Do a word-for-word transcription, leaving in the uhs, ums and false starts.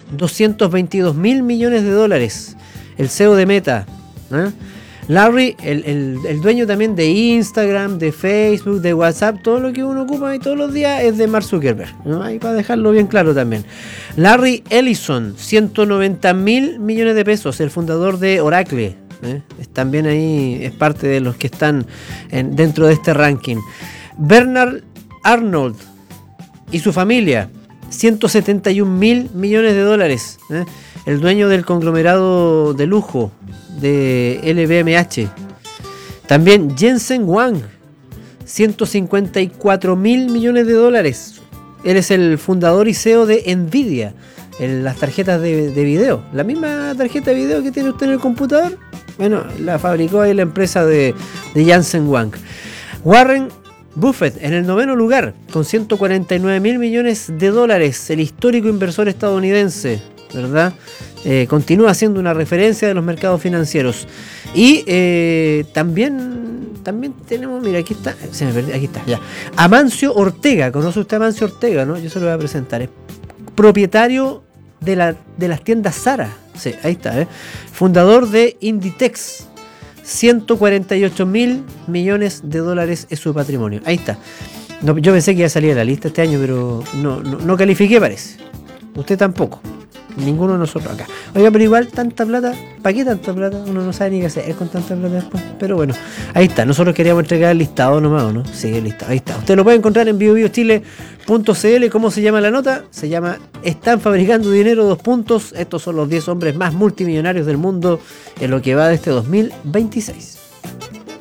doscientos veintidós mil millones de dólares. El C E O de Meta. ¿eh? Larry, el, el, el dueño también de Instagram, de Facebook, de WhatsApp, todo lo que uno ocupa ahí todos los días es de Mark Zuckerberg, ¿no? Ahí para dejarlo bien claro también. Larry Ellison, ciento noventa mil millones de pesos, el fundador de Oracle. ¿eh? Es también ahí, es parte de los que están en, dentro de este ranking. Bernard Arnold y su familia, ciento setenta y un mil millones de dólares. ¿eh? El dueño del conglomerado de lujo de L V M H. También Jensen Huang, ciento cincuenta y cuatro mil millones de dólares. Él es el fundador y C E O de Nvidia, en las tarjetas de, de video. La misma tarjeta de video que tiene usted en el computador, bueno, la fabricó ahí la empresa de, de Jensen Huang. Warren Buffett en el noveno lugar, con ciento cuarenta y nueve mil millones de dólares, el histórico inversor estadounidense, ¿verdad? Eh, continúa siendo una referencia de los mercados financieros. Y eh, también, también tenemos, mira, aquí está, se me perdió, aquí está, ya. Amancio Ortega, ¿conoce usted a Amancio Ortega, no? Yo se lo voy a presentar, es propietario de, la, de las tiendas Zara, sí, ahí está, ¿eh? Fundador de Inditex, ciento cuarenta y ocho mil millones de dólares es su patrimonio, ahí está. No, yo pensé que iba a salir a la lista este año, pero no, no, no califiqué, parece. Usted tampoco. Ninguno de nosotros acá. Oiga, pero igual tanta plata, ¿para qué tanta plata? Uno no sabe ni qué hacer con tanta plata después. Pero bueno, ahí está. Nosotros queríamos entregar el listado nomás, ¿o no? Sí, el listado. Ahí está. Usted lo puede encontrar en bio bio chile punto c l. ¿Cómo se llama la nota? Se llama Están fabricando dinero, dos puntos. Estos son los diez hombres más multimillonarios del mundo en lo que va de este dos mil veintiséis.